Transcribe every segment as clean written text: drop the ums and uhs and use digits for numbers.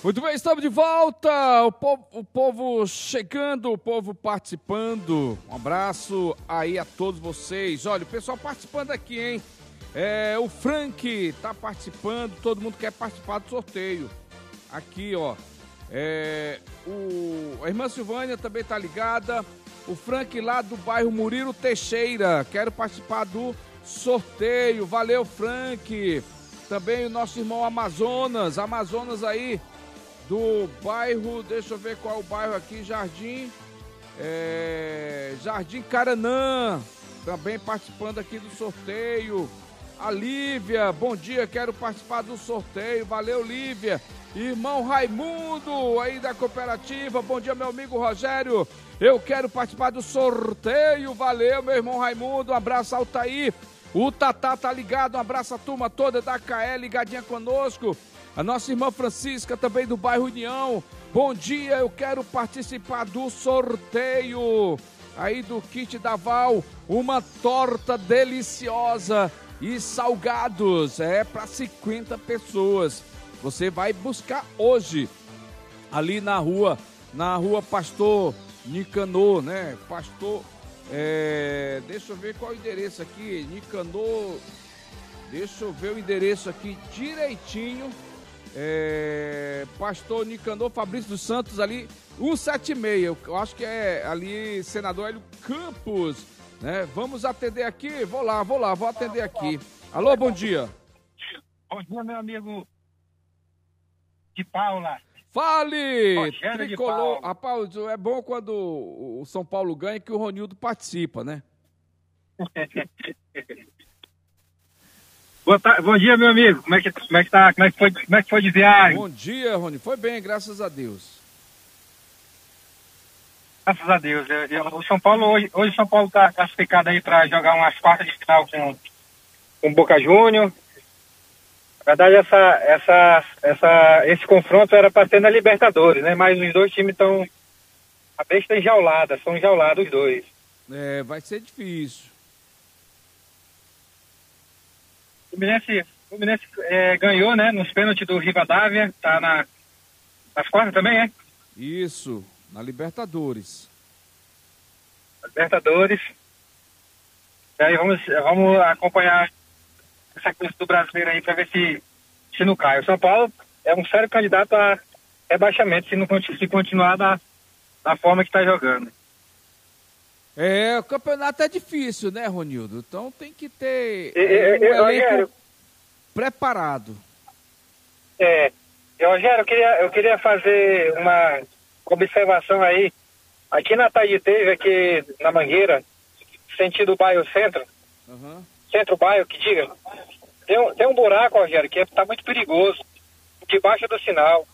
Muito bem, estamos de volta, o povo chegando, o povo participando. Um abraço aí a todos vocês. Olha, o pessoal participando aqui, hein? O Frank tá participando, todo mundo quer participar do sorteio. Aqui, ó. A irmã Silvânia também tá ligada. O Frank lá do bairro Murilo Teixeira, quero participar do sorteio. Valeu, Frank. Também o nosso irmão Amazonas aí do bairro, deixa eu ver qual é o bairro aqui, Jardim Caranã, também participando aqui do sorteio. A Lívia, bom dia, quero participar do sorteio, valeu, Lívia. Irmão Raimundo, aí da cooperativa, bom dia, meu amigo Rogério, eu quero participar do sorteio, valeu, meu irmão Raimundo, um abraço, Altair. O Tatá tá ligado, um abraço à turma toda da KL ligadinha conosco. A nossa irmã Francisca, também do bairro União. Bom dia, eu quero participar do sorteio aí do kit da Val. Uma torta deliciosa e salgados. Para 50 pessoas. Você vai buscar hoje ali na rua Pastor Nicanor, né? Deixa eu ver qual é o endereço aqui. Nicanor. Deixa eu ver o endereço aqui direitinho. Pastor Nicanor Fabrício dos Santos ali, 176, eu acho que é ali, Senador Hélio Campos, né? Vamos atender aqui, vou atender aqui. Alô, bom dia. Bom dia, meu amigo de Paula. Fale, Tricolor. Rapaz, é bom quando o São Paulo ganha que o Ronildo participa, né? Bom dia, meu amigo. Como é que tá? Como é que foi de viagem? Bom dia, Rony. Foi bem, graças a Deus. Graças a Deus. O São Paulo hoje o São Paulo tá classificado aí para jogar umas quartas de final com o Boca Juniors. Na verdade, esse confronto era para ser na Libertadores, né? Mas os dois times estão a besta enjaulada, são enjaulados os dois. Vai ser difícil. O Fluminense ganhou, né, nos pênaltis do Rivadavia, tá nas quartas também, Isso, na Libertadores. E aí vamos acompanhar essa coisa do brasileiro aí para ver se não cai. O São Paulo é um sério candidato a rebaixamento se continuar da forma que está jogando. O campeonato é difícil, né, Ronildo? Então tem que ter um elenco preparado. Rogério, eu queria fazer uma observação aí. Aqui na Taiteve, aqui na Mangueira, sentido bairro centro, centro-bairro, que diga, tem um buraco, Rogério, que tá muito perigoso, debaixo do sinal.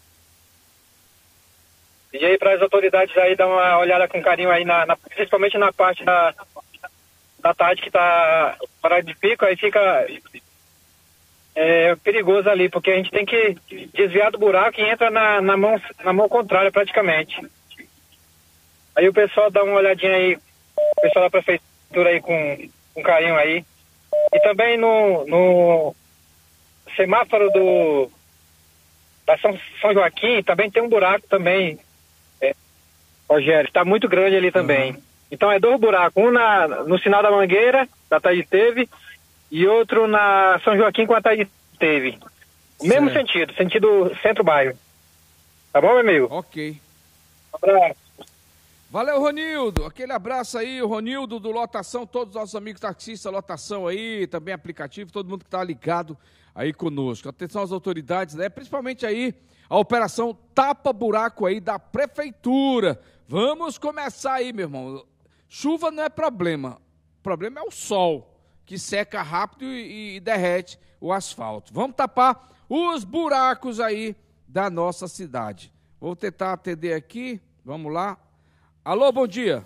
E aí, para as autoridades aí dar uma olhada com carinho aí, principalmente na parte da tarde que tá parada de pico, aí fica perigoso ali, porque a gente tem que desviar do buraco e entra na mão contrária praticamente. Aí o pessoal dá uma olhadinha aí, o pessoal da prefeitura aí com carinho aí. E também no semáforo da São Joaquim também tem um buraco também, Rogério, está muito grande ali também. Então é 2 buracos, um no sinal da Mangueira, da Taiteve, e outro na São Joaquim com a Taiteve. O mesmo sentido centro-bairro. Tá bom, meu amigo? Ok. Um abraço. Valeu, Ronildo. Aquele abraço aí, o Ronildo do Lotação, todos os nossos amigos taxistas, Lotação aí, também aplicativo, todo mundo que tá ligado aí conosco. Atenção às autoridades, né? Principalmente aí a operação Tapa Buraco aí da Prefeitura. Vamos começar aí, meu irmão. Chuva não é problema. O problema é o sol, que seca rápido e derrete o asfalto. Vamos tapar os buracos aí da nossa cidade. Vou tentar atender aqui. Vamos lá. Alô, bom dia.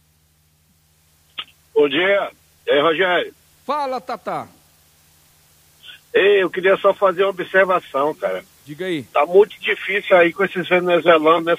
Bom dia. E aí, Rogério? Fala, Tatá. Ei, eu queria só fazer uma observação, cara. Diga aí. Tá muito difícil aí com esses venezuelanos, né?